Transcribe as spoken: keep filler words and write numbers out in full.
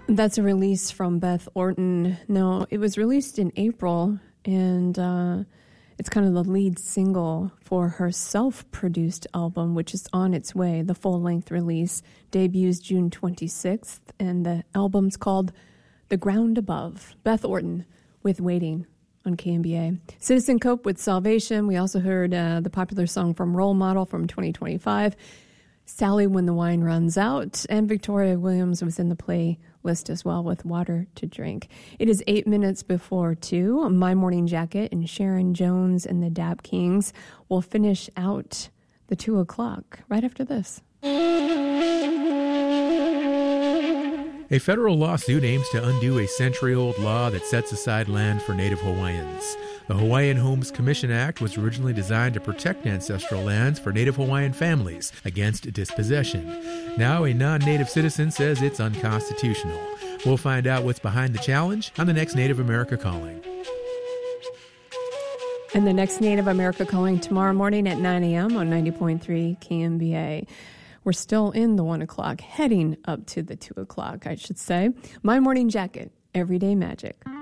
That's a release from Beth Orton. Now, it was released in April, and uh, it's kind of the lead single for her self-produced album, which is on its way. The full-length release debuts June twenty-sixth, and the album's called The Ground Above. Beth Orton with Waiting on K M B A. Citizen Cope with Salvation. We also heard uh, the popular song from Role Model from twenty twenty-five, Sally When the Wine Runs Out, and Victoria Williams was in the playlist as well with Water to Drink. It is eight minutes before two. My Morning Jacket and Sharon Jones and the Dap Kings will finish out the two o'clock right after this. A federal lawsuit aims to undo a century-old law that sets aside land for Native Hawaiians. The Hawaiian Homes Commission Act was originally designed to protect ancestral lands for Native Hawaiian families against dispossession. Now a non-Native citizen says it's unconstitutional. We'll find out what's behind the challenge on the next Native America Calling. And the next Native America Calling tomorrow morning at nine a.m. on ninety point three K M B A. We're still in the one o'clock, heading up to the two o'clock, I should say. My Morning Jacket, Everyday Magic.